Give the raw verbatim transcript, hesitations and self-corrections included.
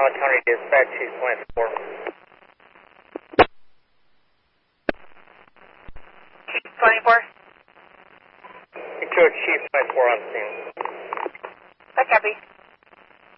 Charlotte County Dispatch, Chief twenty-four. Chief twenty-four. Detroit Chief twenty-four on scene. I copy.